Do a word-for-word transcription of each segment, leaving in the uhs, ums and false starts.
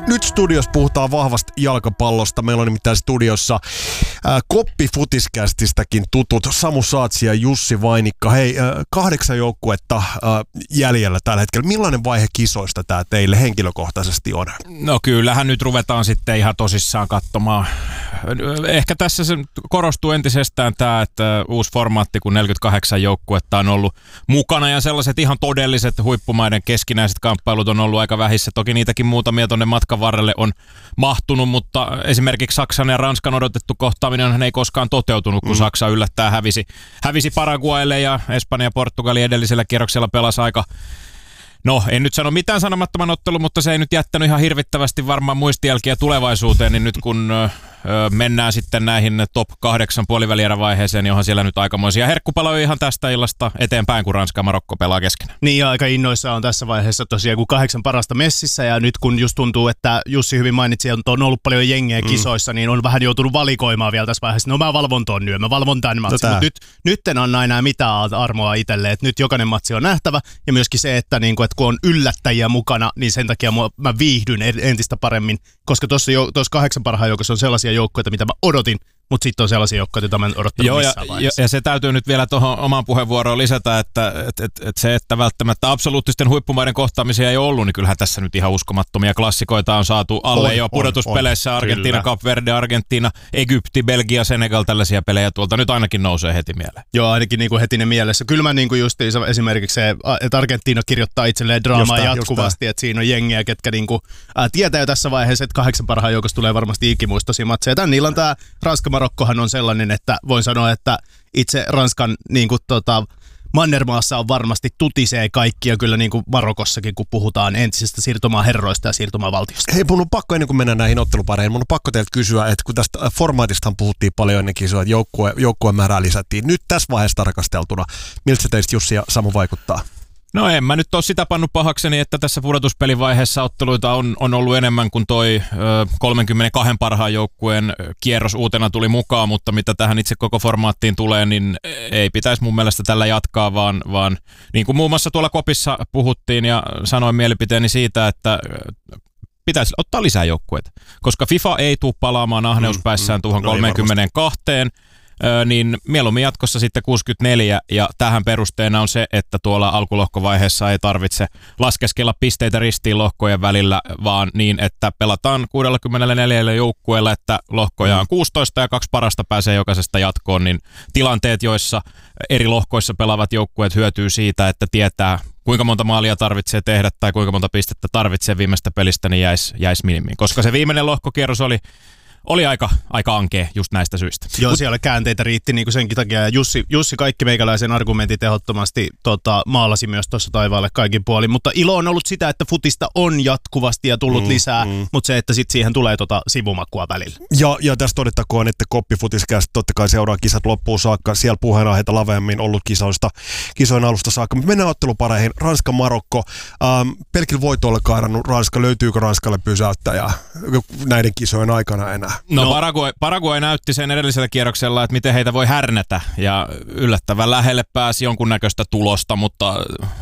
Nyt studiossa puhutaan vahvasti jalkapallosta. Meillä on nimittäin studiossa ää, Koppi-futiskästistäkin tutut Samu Saatsi ja Jussi Vainikka. Hei, ää, kahdeksan joukkuetta ää, jäljellä tällä hetkellä. Millainen vaihe kisoista tämä teille henkilökohtaisesti on? No kyllähän nyt ruvetaan sitten ihan tosissaan katsomaan. Ehkä tässä se korostuu entisestään tämä, että uusi formaatti, kun neljäkymmentäkahdeksan joukkuetta on ollut mukana ja sellaiset ihan todelliset huippumaiden keskinäiset kamppailut on ollut aika vähissä. Toki niitäkin muutamia tuonne matkan varrelle on mahtunut, mutta esimerkiksi Saksan ja Ranskan odotettu kohtaaminen ei koskaan toteutunut, kun mm. Saksa yllättää hävisi, hävisi Paraguaylle ja Espanja ja Portugali edellisellä kierroksella pelasi aika. No, en nyt sano mitään sanomattoman ottelu, mutta se ei nyt jättänyt ihan hirvittävästi varmaan muistijälkiä tulevaisuuteen, niin nyt kun ö, mennään sitten näihin top kahdeksan puolivälierävaiheeseen, niin onhan siellä nyt aikamoisia herkkupaloja ihan tästä illasta eteenpäin, kun Ranska ja Marokko pelaa keskenään. Niin, ja aika innoissa on tässä vaiheessa tosiaan kun kahdeksan parasta messissä, ja nyt kun just tuntuu, että Jussi hyvin mainitsi, että on ollut paljon jengiä kisoissa, mm. niin on vähän joutunut valikoimaan vielä tässä vaiheessa. No mä valvon ton nyt, mä valvon tämän matsin, mutta nyt, nyt en anna enää mitään armoa itselle, että nyt jokainen matsi on nähtävä, ja myöskin se, että, niin kuin, että kun on yllättäjiä mukana, niin sen takia mä viihdyn entistä paremmin, koska tuossa kahdeksan parhaan joukossa on sellaisia joukkoja, mitä mä odotin, mutta sitten on sellaisia joukkoja, joita mä en odottanut Joo, missään ja, vaiheessa. Ja se täytyy nyt vielä tuohon omaan puheenvuoroon lisätä, että et, et, et se, että välttämättä absoluuttisten huippumaiden kohtaamisia ei ole ollut, niin kyllähän tässä nyt ihan uskomattomia klassikoita on saatu alle on, jo pudotuspeleissä. On, on. Argentiina, Cape Verde, Argentiina, Egypti, Belgia, Senegal, tällaisia pelejä tuolta nyt ainakin nousee heti mieleen. Joo, ainakin niin kuin heti ne mielessä. Kyllä mä niin kuin justiinsa esimerkiksi se, että Argentiina kirjoittaa itselleen draamaa just jatkuvasti, että siinä on jengiä, ketkä niin kuin, ää, tietää jo tässä vaiheessa, että kahdeksan parhaan joukossa tulee varmasti ikimuistoisia matseja. Tän illan tämä Ranska-Marokkohan on sellainen, että voin sanoa, että itse Ranskan niin kuin, tota, Mannermaassa on varmasti tutisee kaikkia kyllä niin kuin Marokossakin, kun puhutaan entisestä siirtomaaherroista ja siirtomaavaltiosta. Hei, mun on pakko ennen kuin mennään näihin ottelupareihin, mun on pakko teiltä kysyä, että kun tästä formaatistahan puhuttiin paljon ennen kisoja, että joukkue, joukkueen määrää lisättiin. Nyt tässä vaiheessa tarkasteltuna, miltä se teistä Jussi ja Samu vaikuttaa? No en mä nyt ole sitä pannut pahakseni, että tässä pudotuspelivaiheessa otteluita on, on ollut enemmän kuin toi ö, kolmekymmentäkaksi parhaan joukkueen kierros uutena tuli mukaan, mutta mitä tähän itse koko formaattiin tulee, niin ei pitäisi mun mielestä tällä jatkaa, vaan, vaan niin kuin muun muassa tuolla Kopissa puhuttiin ja sanoin mielipiteeni siitä, että pitäisi ottaa lisää joukkueita, koska FIFA ei tule palaamaan ahneuspäissään tuohon no kolmekymmentäkaksi, Öö, niin mieluummin jatkossa sitten kuusikymmentäneljä, ja tähän perusteena on se, että tuolla alkulohkovaiheessa ei tarvitse laskeskella pisteitä ristiin lohkojen välillä, vaan niin, että pelataan kuusikymmentäneljä joukkueella, että lohkoja on kuusitoista ja kaksi parasta pääsee jokaisesta jatkoon, niin tilanteet, joissa eri lohkoissa pelaavat joukkueet hyötyy siitä, että tietää, kuinka monta maalia tarvitsee tehdä tai kuinka monta pistettä tarvitsee viimeistä pelistä, niin jäisi jäis minimiin, koska se viimeinen lohkokierros oli Oli aika, aika ankea just näistä syistä. Joo, Mut, siellä käänteitä riitti niin kuin senkin takia. Ja Jussi, Jussi kaikki meikäläisen argumentit ehdottomasti tota, maalasi myös tuossa taivaalle kaikin puolin. Mutta ilo on ollut sitä, että futista on jatkuvasti ja tullut mm, lisää, mm. mutta se, että sitten siihen tulee tota sivumakua välillä. Ja, ja tässä todettakoon, että Koppi-futiskästä totta kai seuraa kisat loppuun saakka. Siellä puheenaiheita laveammin ollut kisoista, kisojen alusta saakka. Mutta mennään ottelupareihin. Ranska-Marokko. Ähm, pelkillä voitoilla kairannut Ranska. Löytyykö Ranskalle pysäyttäjä näiden kisojen aikana enää? No, no. Paraguay, Paraguay näytti sen edellisellä kierroksella, että miten heitä voi härnätä, ja yllättävän lähelle pääsi jonkunnäköistä tulosta, mutta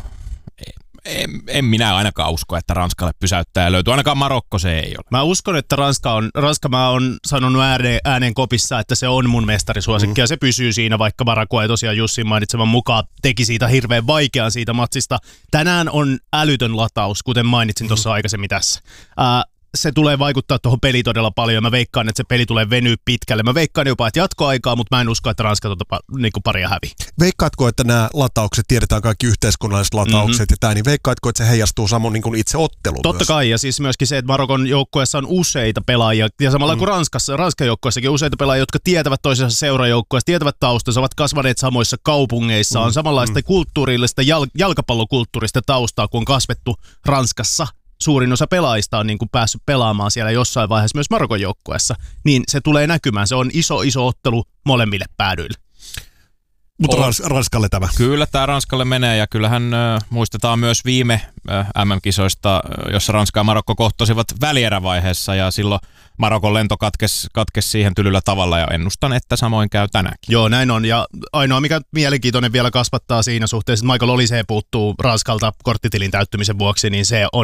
en, en minä ainakaan usko, että Ranskalle pysäyttäjä löytyy. Ainakaan Marokko se ei ole. Mä uskon, että Ranska on, Ranska mä on sanonut ääneen, ääneen Kopissa, että se on mun mestarisuosikki, mm. ja se pysyy siinä, vaikka Paraguay tosiaan Jussin mainitseman mukaan teki siitä hirveän vaikean siitä matsista. Tänään on älytön lataus, kuten mainitsin tuossa mm. aikaisemmin tässä. Äh, Se tulee vaikuttaa tuohon peliin todella paljon. Mä veikkaan, että se peli tulee venyä pitkälle. Mä veikkaan jopa, että jatkoaikaa, mutta mä en usko, että Ranska tuota niin paria hävi. Veikkaatko, että nämä lataukset, tiedetään kaikki yhteiskunnalliset lataukset mm-hmm. ja tämä, niin veikkaatko, että se heijastuu samoin niin kuin itse otteluun? Totta myös? kai, ja siis myöskin se, että Marokon joukkueessa on useita pelaajia, ja samalla mm. kuin Ranskassa, Ranskan joukkueessakin useita pelaajia, jotka tietävät toisensa seurajoukkueessa, tietävät taustansa, ovat kasvaneet samoissa kaupungeissa, mm. on samanlaista mm. kulttuurillista, jal- jalkapallokulttuurista taustaa, kun on kasvettu Ranskassa. Suurin osa pelaajista on niin kuin päässyt pelaamaan siellä jossain vaiheessa myös Marokon joukkueessa, niin se tulee näkymään. Se on iso, iso ottelu molemmille päädyille. Mutta Rans- Ranskalle tämä. Kyllä tämä Ranskalle menee, ja kyllähän äh, muistetaan myös viime äh, M M-kisoista, äh, jossa Ranska ja Marokko kohtasivat välierävaiheessa, ja silloin Marokon lento katkesi, katkesi siihen tylyllä tavalla, ja ennustan, että samoin käy tänäänkin. Joo, näin on, ja ainoa mikä mielenkiintoinen vielä kasvattaa siinä suhteessa, että Michael Olise puuttuu Ranskalta korttitilin täyttymisen vuoksi, niin se on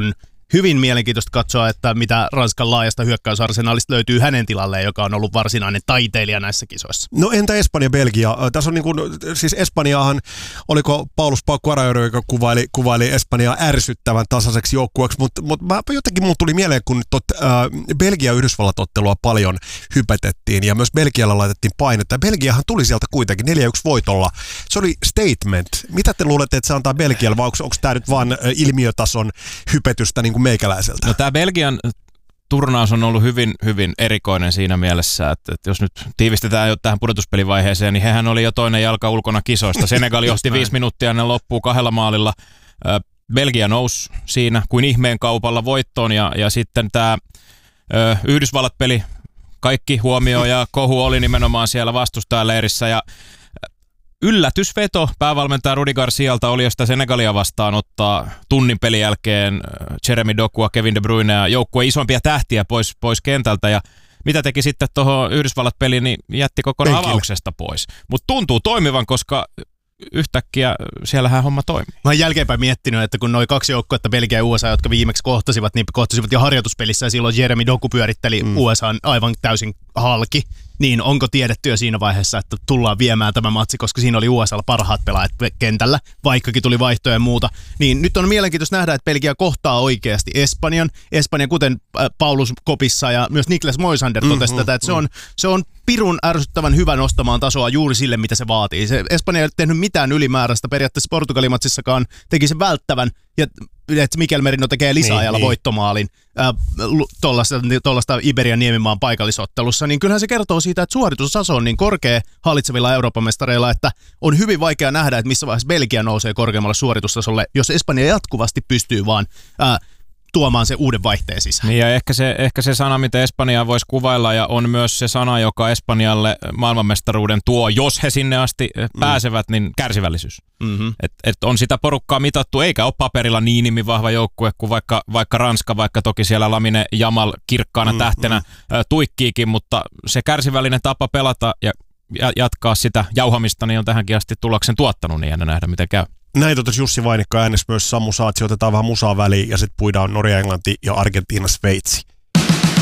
hyvin mielenkiintoista katsoa, että mitä Ranskan laajasta hyökkäysarsenaalista löytyy hänen tilalleen, joka on ollut varsinainen taiteilija näissä kisoissa. No entä Espanja, Belgia? Tässä on niin kuin, siis Espanjaahan, oliko Paulus Paukku-Arajodo, joka kuvaili, kuvaili Espanjaa ärsyttävän tasaiseksi joukkueeksi, mutta mut jotenkin mulle tuli mieleen, kun tot, äh, Belgia-Yhdysvallat-ottelua paljon hypetettiin ja myös Belgialla laitettiin painetta. Belgiahan tuli sieltä kuitenkin neljä yksi voitolla. Se oli statement. Mitä te luulette, että se antaa Belgialle, vai onko tämä nyt vaan ilmiötason hypetystä niin kuin meikäläiseltä? No tämä Belgian turnaus on ollut hyvin, hyvin erikoinen siinä mielessä, että, että jos nyt tiivistetään jo tähän pudotuspelivaiheeseen, niin hehän oli jo toinen jalka ulkona kisoista. Senegal johti viisi minuuttia ennen loppuu kahdella maalilla. Belgia nousi siinä kuin ihmeen kaupalla voittoon ja, ja sitten tämä Yhdysvallat-peli, kaikki huomio ja kohu oli nimenomaan siellä vastustajaleirissä ja yllätysveto päävalmentaja Rudi Garcialta oli, josta Senegalia vastaan ottaa tunnin pelin jälkeen Jeremy Dokua, Kevin De Bruyne ja joukkueen isompia tähtiä pois, pois kentältä. Ja mitä teki sitten tuohon Yhdysvallat-peliin, niin jätti kokonaan Penkille. avauksesta pois. Mutta tuntuu toimivan, koska yhtäkkiä siellähän homma toimii. Mä oon jälkeenpäin miettinyt, että kun noi kaksi joukkuetta, Belgia ja U S A, jotka viimeksi kohtasivat, niin kohtasivat jo harjoituspelissä ja silloin Jeremy Doku pyöritteli mm. U S A:n aivan täysin halki. Niin onko tiedetty jo siinä vaiheessa, että tullaan viemään tämä matsi, koska siinä oli U S A:lla parhaat pelaajat kentällä, vaikkakin tuli vaihtoja ja muuta. Niin nyt on mielenkiintoista nähdä, että Belgia kohtaa oikeasti Espanjan. Espanja, kuten Paulus Kopissa ja myös Niklas Moisander totesi mm, tätä, että mm. se on, se on pirun ärsyttävän hyvä nostamaan tasoa juuri sille, mitä se vaatii. Se Espanja ei ole tehnyt mitään ylimääräistä. Periaatteessa Portugalimatsissakaan teki sen välttävän, ja että Mikel Merino tekee lisäajalla niin, voittomaalin äh, tuollaista Iberian Niemimaan paikallisottelussa, niin kyllähän se kertoo siitä, että suoritustaso on niin korkea hallitsevilla Euroopan mestareilla, että on hyvin vaikea nähdä, että missä vaiheessa Belgia nousee korkeammalle suoritustasolle, jos Espanja jatkuvasti pystyy vaan äh, tuomaan se uuden vaihteen sisään. Niin ja ehkä se, ehkä se sana, mitä Espanjaa voisi kuvailla, ja on myös se sana, joka Espanjalle maailmanmestaruuden tuo, jos he sinne asti pääsevät, mm. niin kärsivällisyys. Mm-hmm. Et, et on sitä porukkaa mitattu, eikä ole paperilla niin nimi vahva joukkue kuin vaikka, vaikka Ranska, vaikka toki siellä Lamine Jamal kirkkaana mm-hmm. tähtenä ä, tuikkiikin, mutta se kärsivällinen tapa pelata ja jatkaa sitä jauhamista, niin on tähänkin asti tuloksen tuottanut, niin jännä nähdä, miten käy. Näin totesi Jussi Vainikka äänessä myös Samu Saatsi. Otetaan vähän musaa väliin ja sitten puidaan Norja, Englanti ja Argentiina, Sveitsi.